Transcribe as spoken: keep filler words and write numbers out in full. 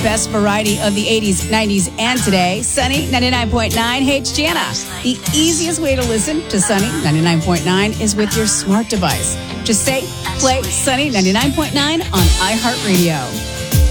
best variety of the eighties, nineties, and today. Sunny ninety-nine point nine. Hey, it's Jana. The easiest way to listen to Sunny ninety-nine point nine is with your smart device. Just say, play Sunny ninety-nine point nine on iHeartRadio.